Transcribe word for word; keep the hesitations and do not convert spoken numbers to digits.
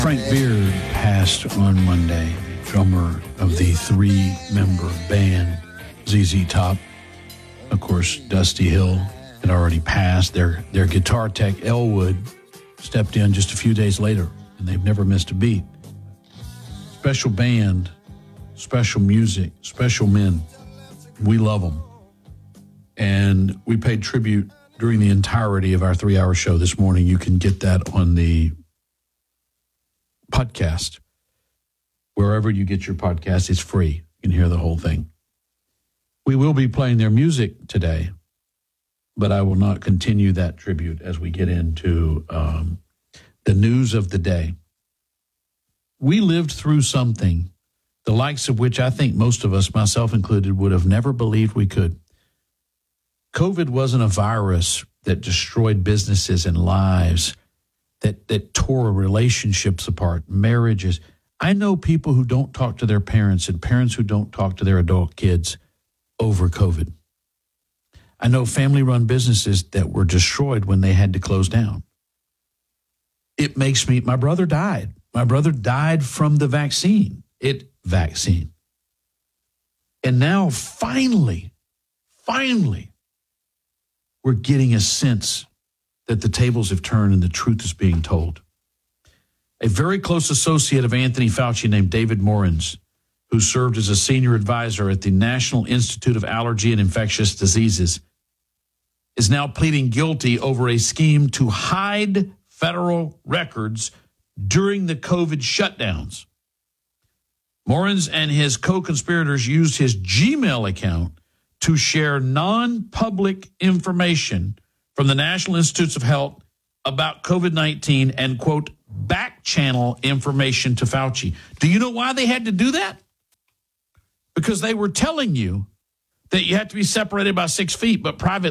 Frank Beard passed on Monday, drummer of the three-member band Z Z Top. Of course, Dusty Hill had already passed. Their, their guitar tech, Elwood, stepped in just a few days later, and they've never missed a beat. Special band, special music, special men. We love them. And we paid tribute during the entirety of our three-hour show this morning. You can get that on the podcast. Wherever you get your podcast, it's free. You can hear the whole thing. We will be playing their music today, but I will not continue that tribute as we get into um, the news of the day. We lived through something, the likes of which I think most of us, myself included, would have never believed we could. COVID wasn't a virus that destroyed businesses and lives, that, that tore relationships apart, marriages. I know people who don't talk to their parents and parents who don't talk to their adult kids over COVID. I know family-run businesses that were destroyed when they had to close down. It makes me, my brother died. My brother died from the vaccine, it vaccine. And now finally, finally, we're getting a sense that the tables have turned and the truth is being told. A very close associate of Anthony Fauci named David Morins, who served as a senior advisor at the National Institute of Allergy and Infectious Diseases, is now pleading guilty over a scheme to hide federal records during the COVID shutdowns. Morins and his co-conspirators used his Gmail account to share non-public information from the National Institutes of Health about COVID nineteen and, quote, back channel information to Fauci. Do you know why they had to do that? Because they were telling you that you had to be separated by six feet, but private